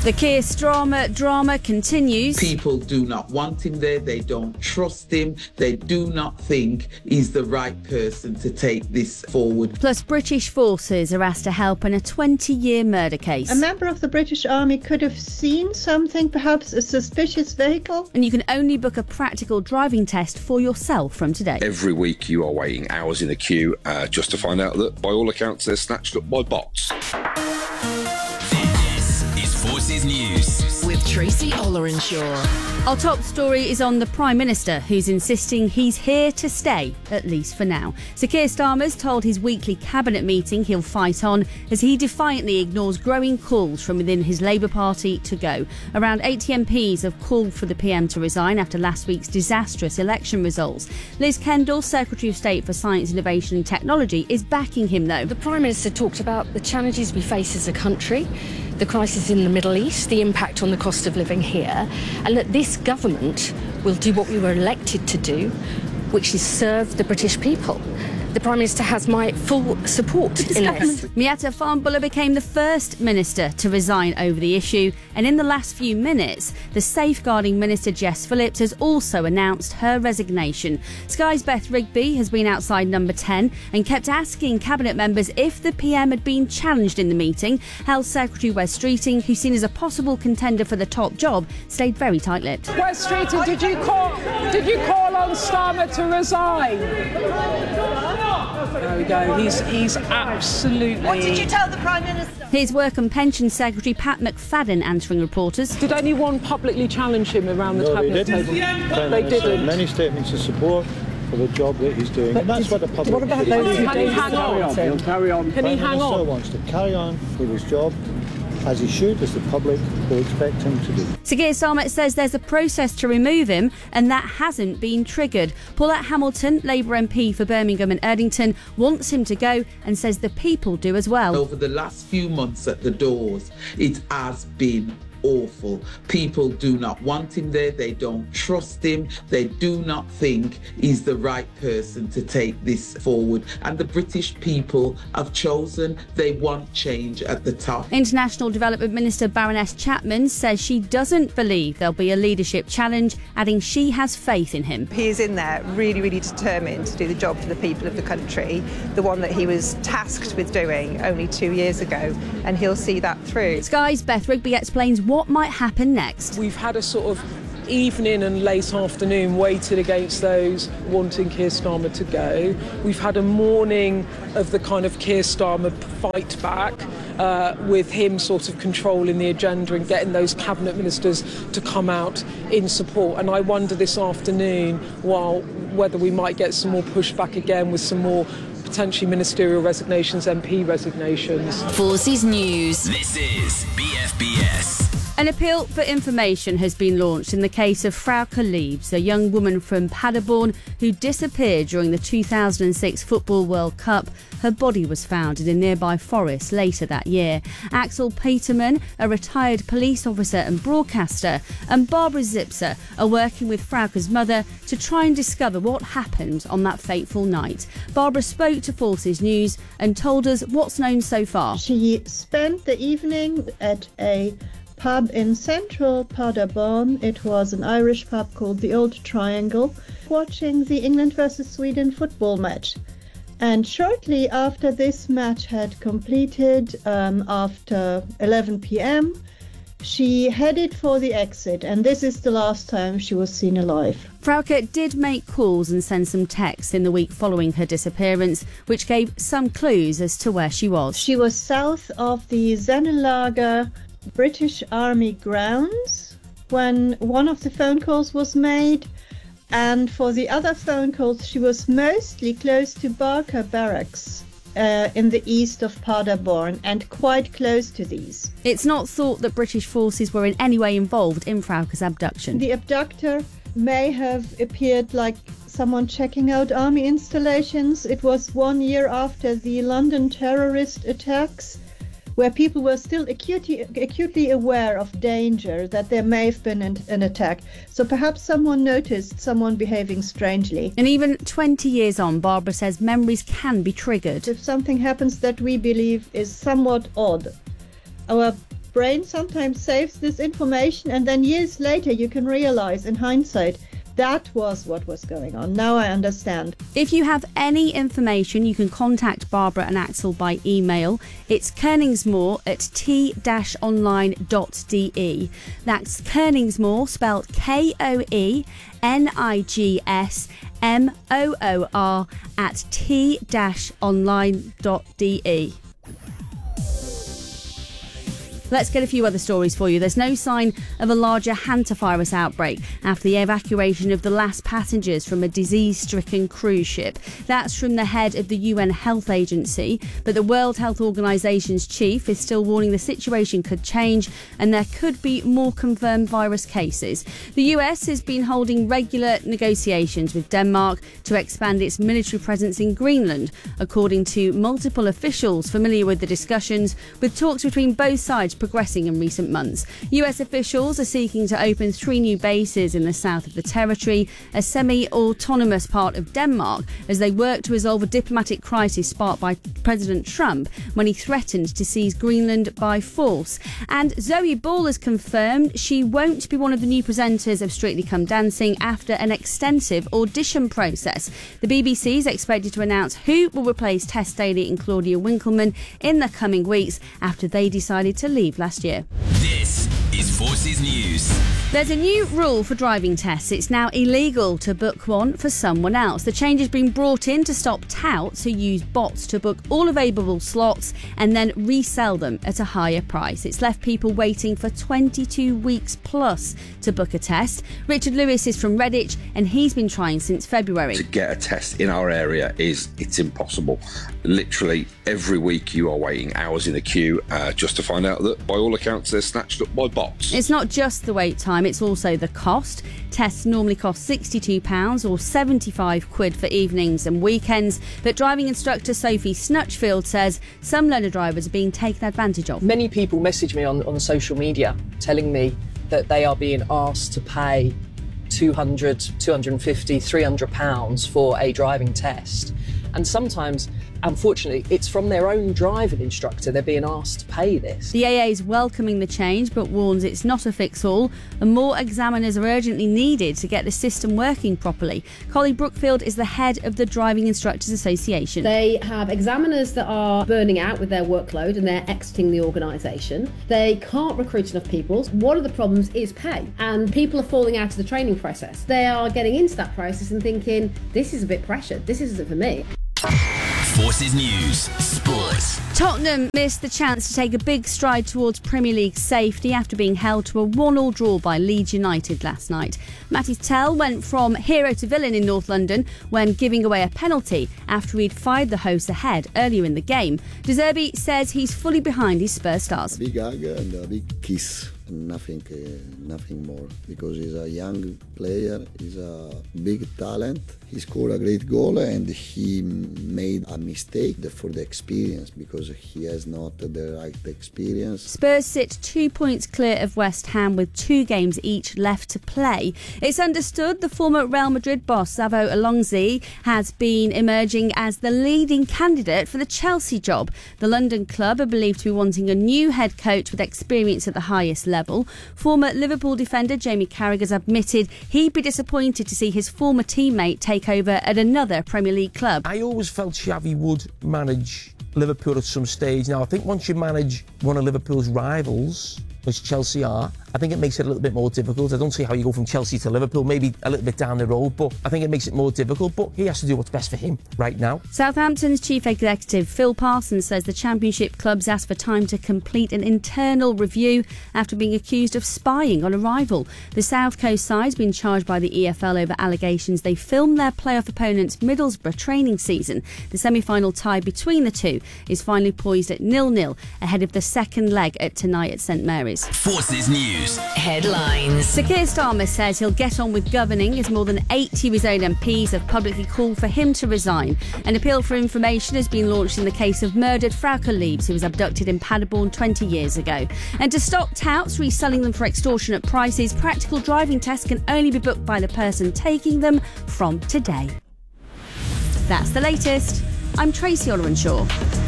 The Keir Starmer drama continues. People do not want him there. They don't trust him. They do not think he's the right person to take this forward. Plus, British forces are asked to help in a 20-year murder case. A member of the British Army could have seen something, perhaps a suspicious vehicle. And you can only book a practical driving test for yourself from today. Every week you are waiting hours in a queue just to find out that, by all accounts, they're snatched up by bots. Forces News with Tracy Ollerenshaw. Our top story is on the Prime Minister, who's insisting he's here to stay, at least for now. Sir Keir Starmer's told his weekly cabinet meeting he'll fight on as he defiantly ignores growing calls from within his Labour Party to go. Around 80 MPs have called for the PM to resign after last week's disastrous election results. Liz Kendall, Secretary of State for Science, Innovation and Technology, is backing him, though. The Prime Minister talked about the challenges we face as a country, the crisis in the Middle East, the impact on the cost of living here, and that this government will do what we were elected to do, which is serve the British people. The Prime Minister has my full support in this. Miatta Fahnbulleh became the first minister to resign over the issue, and in the last few minutes, the Safeguarding Minister Jess Phillips has also announced her resignation. Sky's Beth Rigby has been outside number 10 and kept asking cabinet members if the PM had been challenged in the meeting. Health Secretary Wes Streeting, who's seen as a possible contender for the top job, stayed very tight-lipped. Wes Streeting, did you call on Starmer to resign? There we go. He's absolutely... What did you tell the Prime Minister? Here's Work and Pensions Secretary Pat McFadden answering reporters. Did anyone publicly challenge him around the cabinet table? They didn't. Many statements of support for the job that he's doing. And that's what the public... What about those who can he hang on? He'll carry on. Can he hang on? The Prime Minister wants to carry on with his job, as he should, as the public will expect him to do. Sir Keir Starmer says there's a process to remove him, and that hasn't been triggered. Paulette Hamilton, Labour MP for Birmingham and Erdington, wants him to go and says the people do as well. Over the last few months at the doors, it has been awful. People do not want him there. They don't trust him. They do not think he's the right person to take this forward. And the British people have chosen. They want change at the top. International Development Minister Baroness Chapman says she doesn't believe there'll be a leadership challenge, adding she has faith in him. He is in there really, really determined to do the job for the people of the country, the one that he was tasked with doing only 2 years ago, and he'll see that through. Sky's Beth Rigby explains what might happen next. We've had a sort of evening and late afternoon weighted against those wanting Keir Starmer to go. We've had a morning of the kind of Keir Starmer fight back, with him sort of controlling the agenda and getting those cabinet ministers to come out in support. And I wonder this afternoon whether we might get some more pushback again with some more potentially ministerial resignations, MP resignations. Forces News. This is BFBS. An appeal for information has been launched in the case of Frauke Liebs, a young woman from Paderborn who disappeared during the 2006 Football World Cup. Her body was found in a nearby forest later that year. Axel Peterman, a retired police officer and broadcaster, and Barbara Zipser are working with Frauke's mother to try and discover what happened on that fateful night. Barbara spoke to Forces News and told us what's known so far. She spent the evening at a pub in central Paderborn. It was an Irish pub called the Old Triangle, watching the England versus Sweden football match. And shortly after this match had completed, after 11 p.m, she headed for the exit, and this is the last time she was seen alive. Frauke did make calls and send some texts in the week following her disappearance, which gave some clues as to where she was. She was south of the Sennenlager British Army grounds when one of the phone calls was made, and for the other phone calls she was mostly close to Barker Barracks in the east of Paderborn, and quite close to these. It's not thought that British forces were in any way involved in Frauke's abduction. The abductor may have appeared like someone checking out army installations. It was 1 year after the London terrorist attacks, where people were still acutely aware of danger, that there may have been an attack. So perhaps someone noticed someone behaving strangely. And even 20 years on, Barbara says memories can be triggered. If something happens that we believe is somewhat odd, our brain sometimes saves this information, and then years later you can realize in hindsight that was what was going on. Now I understand. If you have any information, you can contact Barbara and Axel by email. It's koenigsmoor@t-online.de. That's Koenigsmoor, spelled KOENIGSMOOR @t-online.de. Let's get a few other stories for you. There's no sign of a larger hantavirus outbreak after the evacuation of the last passengers from a disease-stricken cruise ship. That's from the head of the UN Health Agency, but the World Health Organization's chief is still warning the situation could change and there could be more confirmed virus cases. The US has been holding regular negotiations with Denmark to expand its military presence in Greenland, according to multiple officials familiar with the discussions, with talks between both sides progressing in recent months. US officials are seeking to open 3 new bases in the south of the territory, a semi-autonomous part of Denmark, as they work to resolve a diplomatic crisis sparked by President Trump when he threatened to seize Greenland by force. And Zoe Ball has confirmed she won't be one of the new presenters of Strictly Come Dancing after an extensive audition process. The BBC is expected to announce who will replace Tess Daly and Claudia Winkleman in the coming weeks after they decided to leave last year. This is Forces News. There's a new rule for driving tests. It's now illegal to book one for someone else. The change has been brought in to stop touts who use bots to book all available slots and then resell them at a higher price. It's left people waiting for 22 weeks plus to book a test. Richard Lewis is from Redditch and he's been trying since February. To get a test in our area it's impossible. Literally every week you are waiting hours in the queue just to find out that by all accounts they're snatched up by bots. It's not just the wait time, it's also the cost. Tests normally cost £62 or £75 for evenings and weekends, but driving instructor Sophie Snutchfield says some learner drivers are being taken advantage of. Many people message me on social media telling me that they are being asked to pay £200, £250, £300 for a driving test. And sometimes, unfortunately, it's from their own driving instructor they're being asked to pay this. The AA is welcoming the change but warns it's not a fix-all and more examiners are urgently needed to get the system working properly. Collie Brookfield is the head of the Driving Instructors Association. They have examiners that are burning out with their workload and they're exiting the organisation. They can't recruit enough people. One of the problems is pay, and people are falling out of the training process. They are getting into that process and thinking, this is a bit pressured, this isn't for me. Forces News Sports. Tottenham missed the chance to take a big stride towards Premier League safety after being held to a 1-1 draw by Leeds United last night. Matty Tell went from hero to villain in North London when giving away a penalty after he'd fired the hosts ahead earlier in the game. De Zerbi says he's fully behind his Spurs stars. A big hug and a big kiss. Nothing more, because he's a young player, he's a big talent. He scored a great goal and he made a mistake for the experience, because he has not the right experience. Spurs sit 2 points clear of West Ham with 2 games each left to play. It's understood the former Real Madrid boss Xavi Alonso has been emerging as the leading candidate for the Chelsea job. The London club are believed to be wanting a new head coach with experience at the highest level. Former Liverpool defender Jamie Carragher has admitted he'd be disappointed to see his former teammate take over at another Premier League club. I always felt Xavi would manage Liverpool at some stage. Now, I think once you manage one of Liverpool's rivals, which Chelsea are, I think it makes it a little bit more difficult. I don't see how you go from Chelsea to Liverpool, maybe a little bit down the road, but I think it makes it more difficult. But he has to do what's best for him right now. Southampton's chief executive Phil Parsons says the Championship clubs asked for time to complete an internal review after being accused of spying on a rival. The South Coast side's been charged by the EFL over allegations they filmed their playoff opponent's Middlesbrough training season. The semi-final tie between the two is finally poised at 0-0 ahead of the second leg at tonight at St Mary's. Forces News Headlines. Sir Keir Starmer says he'll get on with governing as more than 80 of his own MPs have publicly called for him to resign. An appeal for information has been launched in the case of murdered Frauke Liebs, who was abducted in Paderborn 20 years ago. And to stop touts reselling them for extortionate prices, practical driving tests can only be booked by the person taking them from today. That's the latest. I'm Tracy Ollerenshaw.